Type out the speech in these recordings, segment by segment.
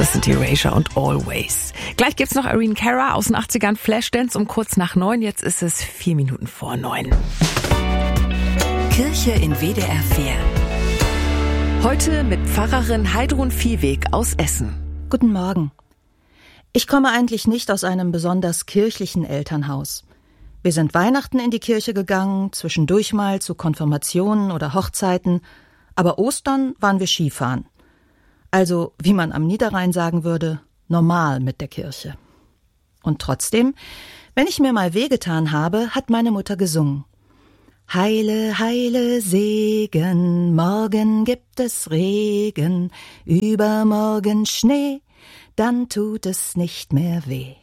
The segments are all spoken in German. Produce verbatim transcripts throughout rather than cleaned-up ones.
Das sind die Erasure und Always. Gleich gibt's noch Irene Cara aus den achtzigern, Flashdance um kurz nach neun. Jetzt ist es vier Minuten vor neun. Kirche in W D R vier. Heute mit Pfarrerin Heidrun Viehweg aus Essen. Guten Morgen. Ich komme eigentlich nicht aus einem besonders kirchlichen Elternhaus. Wir sind Weihnachten in die Kirche gegangen, zwischendurch mal zu Konfirmationen oder Hochzeiten, aber Ostern waren wir Skifahren. Also, wie man am Niederrhein sagen würde, normal mit der Kirche. Und trotzdem, wenn ich mir mal wehgetan habe, hat meine Mutter gesungen. Heile, heile Segen, morgen gibt es Regen, übermorgen Schnee, dann tut es nicht mehr weh.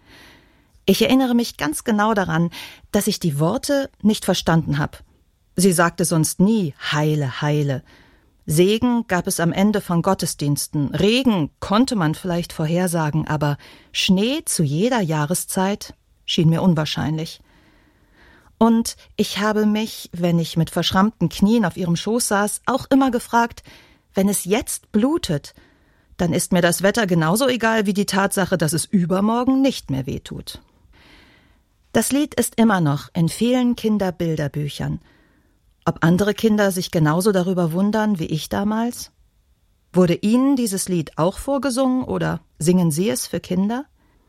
Ich erinnere mich ganz genau daran, dass ich die Worte nicht verstanden habe. Sie sagte sonst nie Heile, heile. Segen gab es am Ende von Gottesdiensten. Regen konnte man vielleicht vorhersagen, aber Schnee zu jeder Jahreszeit schien mir unwahrscheinlich. Und ich habe mich, wenn ich mit verschrammten Knien auf ihrem Schoß saß, auch immer gefragt, wenn es jetzt blutet, dann ist mir das Wetter genauso egal wie die Tatsache, dass es übermorgen nicht mehr wehtut. Das Lied ist immer noch in vielen Kinderbilderbüchern. Ob andere Kinder sich genauso darüber wundern wie ich damals? Wurde Ihnen dieses Lied auch vorgesungen oder singen Sie es für Kinder?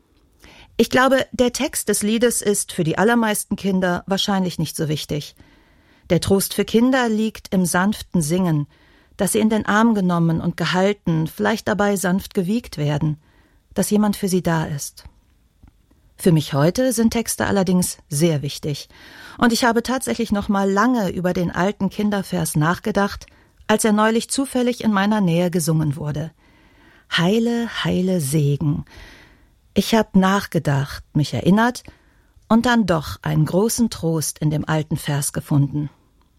Ich glaube, der Text des Liedes ist für die allermeisten Kinder wahrscheinlich nicht so wichtig. Der Trost für Kinder liegt im sanften Singen, dass sie in den Arm genommen und gehalten, vielleicht dabei sanft gewiegt werden, dass jemand für sie da ist. Für mich heute sind Texte allerdings sehr wichtig. Und ich habe tatsächlich noch mal lange über den alten Kindervers nachgedacht, als er neulich zufällig in meiner Nähe gesungen wurde. Heile, heile Segen. Ich habe nachgedacht, mich erinnert und dann doch einen großen Trost in dem alten Vers gefunden.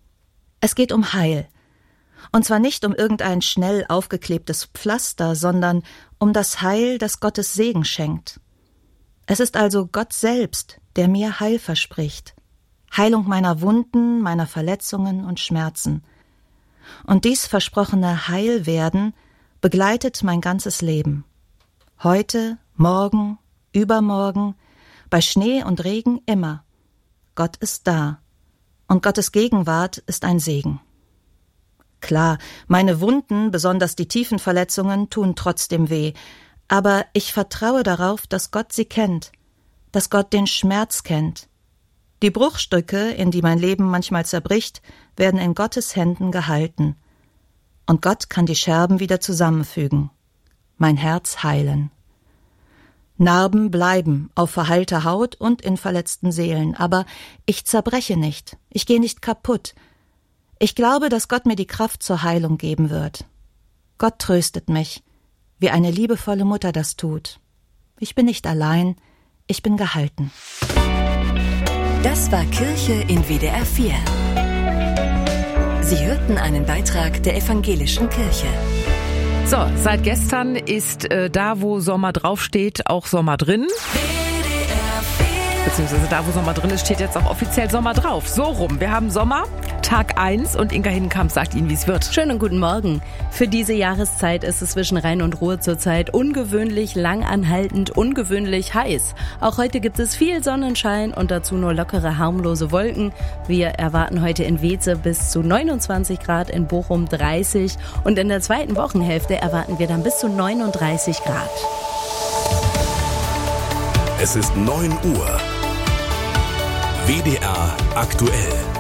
Es geht um Heil. Und zwar nicht um irgendein schnell aufgeklebtes Pflaster, sondern um das Heil, das Gottes Segen schenkt. Es ist also Gott selbst, der mir Heil verspricht. Heilung meiner Wunden, meiner Verletzungen und Schmerzen. Und dies versprochene Heilwerden begleitet mein ganzes Leben. Heute, morgen, übermorgen, bei Schnee und Regen immer. Gott ist da. Und Gottes Gegenwart ist ein Segen. Klar, meine Wunden, besonders die tiefen Verletzungen, tun trotzdem weh. Aber ich vertraue darauf, dass Gott sie kennt, dass Gott den Schmerz kennt. Die Bruchstücke, in die mein Leben manchmal zerbricht, werden in Gottes Händen gehalten. Und Gott kann die Scherben wieder zusammenfügen, mein Herz heilen. Narben bleiben auf verheilter Haut und in verletzten Seelen, aber ich zerbreche nicht, ich gehe nicht kaputt. Ich glaube, dass Gott mir die Kraft zur Heilung geben wird. Gott tröstet mich, wie eine liebevolle Mutter das tut. Ich bin nicht allein, ich bin gehalten. Das war Kirche in W D R vier. Sie hörten einen Beitrag der Evangelischen Kirche. So, seit gestern ist äh, da, wo Sommer draufsteht, auch Sommer drin. Beziehungsweise da, wo Sommer drin ist, steht jetzt auch offiziell Sommer drauf. So rum. Wir haben Sommer, Tag eins und Inka Hindenkamp sagt Ihnen, wie es wird. Schönen guten Morgen. Für diese Jahreszeit ist es zwischen Rhein und Ruhr zurzeit ungewöhnlich langanhaltend, ungewöhnlich heiß. Auch heute gibt es viel Sonnenschein und dazu nur lockere, harmlose Wolken. Wir erwarten heute in Weeze bis zu neunundzwanzig Grad, in Bochum dreißig und in der zweiten Wochenhälfte erwarten wir dann bis zu neununddreißig Grad. Es ist neun Uhr. W D R aktuell.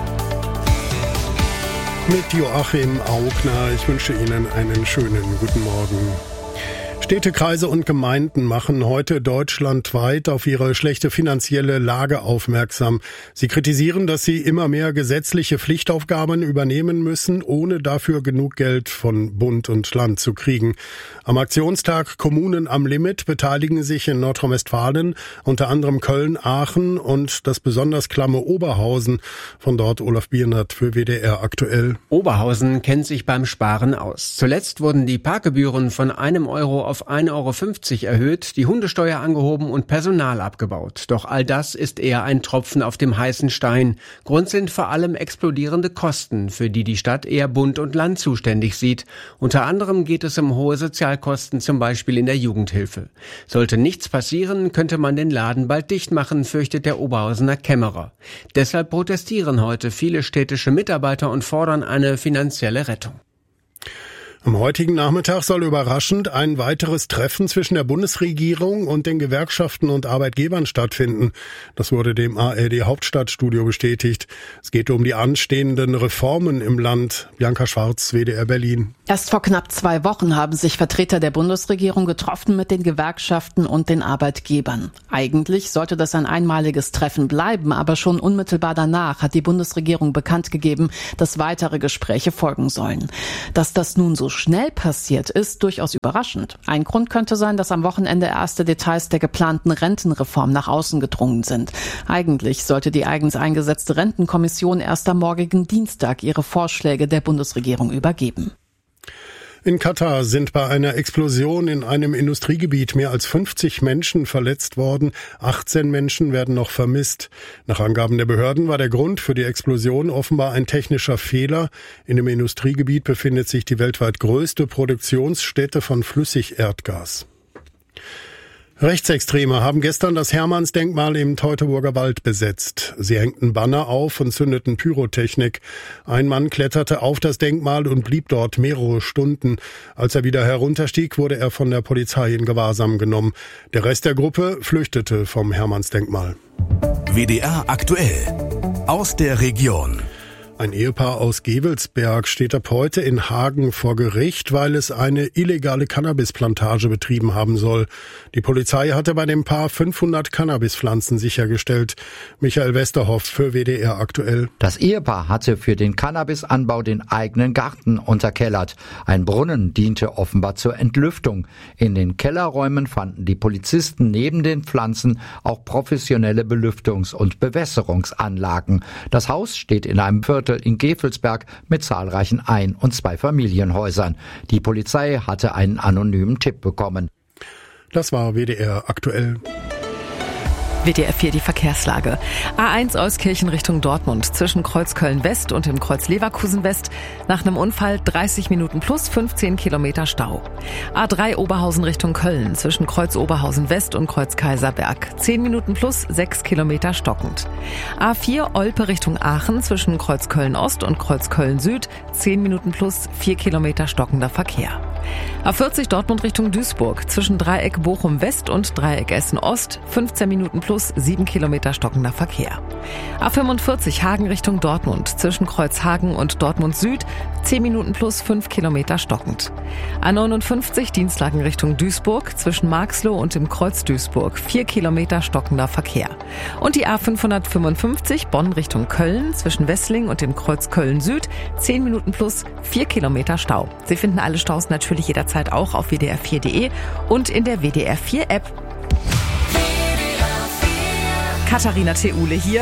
Mit Joachim Augner. Ich wünsche Ihnen einen schönen guten Morgen. Städte, Kreise und Gemeinden machen heute deutschlandweit auf ihre schlechte finanzielle Lage aufmerksam. Sie kritisieren, dass sie immer mehr gesetzliche Pflichtaufgaben übernehmen müssen, ohne dafür genug Geld von Bund und Land zu kriegen. Am Aktionstag Kommunen am Limit beteiligen sich in Nordrhein-Westfalen unter anderem Köln, Aachen und das besonders klamme Oberhausen. Von dort Olaf Biernert für W D R aktuell. Oberhausen kennt sich beim Sparen aus. Zuletzt wurden die Parkgebühren von einem Euro auf ein Euro fünfzig erhöht, die Hundesteuer angehoben und Personal abgebaut. Doch all das ist eher ein Tropfen auf dem heißen Stein. Grund sind vor allem explodierende Kosten, für die die Stadt eher Bund und Land zuständig sieht. Unter anderem geht es um hohe Sozialkosten, zum Beispiel in der Jugendhilfe. Sollte nichts passieren, könnte man den Laden bald dicht machen, fürchtet der Oberhausener Kämmerer. Deshalb protestieren heute viele städtische Mitarbeiter und fordern eine finanzielle Rettung. Am heutigen Nachmittag soll überraschend ein weiteres Treffen zwischen der Bundesregierung und den Gewerkschaften und Arbeitgebern stattfinden. Das wurde dem A R D-Hauptstadtstudio bestätigt. Es geht um die anstehenden Reformen im Land. Bianca Schwarz, W D R Berlin. Erst vor knapp zwei Wochen haben sich Vertreter der Bundesregierung getroffen mit den Gewerkschaften und den Arbeitgebern. Eigentlich sollte das ein einmaliges Treffen bleiben, aber schon unmittelbar danach hat die Bundesregierung bekannt gegeben, dass weitere Gespräche folgen sollen. Dass das nun so schnell passiert, ist durchaus überraschend. Ein Grund könnte sein, dass am Wochenende erste Details der geplanten Rentenreform nach außen gedrungen sind. Eigentlich sollte die eigens eingesetzte Rentenkommission erst am morgigen Dienstag ihre Vorschläge der Bundesregierung übergeben. In Katar sind bei einer Explosion in einem Industriegebiet mehr als fünfzig Menschen verletzt worden. achtzehn Menschen werden noch vermisst. Nach Angaben der Behörden war der Grund für die Explosion offenbar ein technischer Fehler. In dem Industriegebiet befindet sich die weltweit größte Produktionsstätte von Flüssigerdgas. Rechtsextreme haben gestern das Hermannsdenkmal im Teutoburger Wald besetzt. Sie hängten Banner auf und zündeten Pyrotechnik. Ein Mann kletterte auf das Denkmal und blieb dort mehrere Stunden. Als er wieder herunterstieg, wurde er von der Polizei in Gewahrsam genommen. Der Rest der Gruppe flüchtete vom Hermannsdenkmal. W D R aktuell aus der Region. Ein Ehepaar aus Gevelsberg steht ab heute in Hagen vor Gericht, weil es eine illegale Cannabisplantage betrieben haben soll. Die Polizei hatte bei dem Paar fünfhundert Cannabispflanzen sichergestellt. Michael Westerhoff für W D R aktuell. Das Ehepaar hatte für den Cannabisanbau den eigenen Garten unterkellert. Ein Brunnen diente offenbar zur Entlüftung. In den Kellerräumen fanden die Polizisten neben den Pflanzen auch professionelle Belüftungs- und Bewässerungsanlagen. Das Haus steht in einem Viertel in Gevelsberg mit zahlreichen Ein- und Zweifamilienhäusern. Die Polizei hatte einen anonymen Tipp bekommen. Das war W D R aktuell. W D R vier die Verkehrslage. A eins Euskirchen Richtung Dortmund zwischen Kreuz Köln-West und dem Kreuz Leverkusen-West. Nach einem Unfall dreißig Minuten plus fünfzehn Kilometer Stau. A drei Oberhausen Richtung Köln zwischen Kreuz Oberhausen-West und Kreuz Kaiserberg. zehn Minuten plus sechs Kilometer stockend. A vier Olpe Richtung Aachen zwischen Kreuz Köln-Ost und Kreuz Köln-Süd. zehn Minuten plus vier Kilometer stockender Verkehr. A vierzig Dortmund Richtung Duisburg zwischen Dreieck Bochum-West und Dreieck Essen-Ost. fünfzehn Minuten plus sieben Kilometer stockender Verkehr. A fünfundvierzig Hagen Richtung Dortmund zwischen Kreuzhagen und Dortmund Süd. zehn Minuten plus fünf Kilometer stockend. A neunundfünfzig Dienstlagen Richtung Duisburg zwischen Marxloh und dem Kreuz Duisburg. vier Kilometer stockender Verkehr. Und die A fünfhundertfünfundfünfzig Bonn Richtung Köln zwischen Wessling und dem Kreuz Köln Süd. zehn Minuten plus vier Kilometer Stau. Sie finden alle Staus natürlich jederzeit auch auf W D R vier Punkt de und in der W D R vier App. Katharina Theule hier.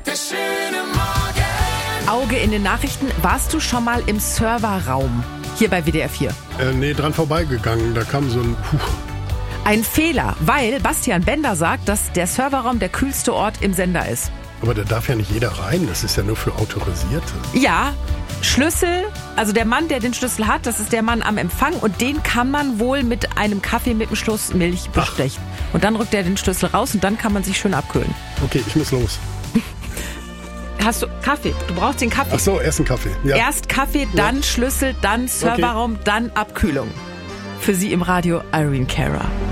Auge in den Nachrichten. Warst du schon mal im Serverraum hier bei W D R vier? Äh, nee, dran vorbeigegangen. Da kam so ein Puh. Ein Fehler, weil Bastian Bender sagt, dass der Serverraum der kühlste Ort im Sender ist. Aber da darf ja nicht jeder rein. Das ist ja nur für Autorisierte. Ja, Schlüssel, also der Mann, der den Schlüssel hat, das ist der Mann am Empfang und den kann man wohl mit einem Kaffee mit einem Schluss Milch bestechen. Ach. Und dann rückt er den Schlüssel raus und dann kann man sich schön abkühlen. Okay, ich muss los. Hast du Kaffee? Du brauchst den Kaffee. Ach so, erst einen Kaffee. Ja. Erst Kaffee, dann ja. Schlüssel, dann Serverraum, okay. Dann Abkühlung. Für Sie im Radio Irene Cara.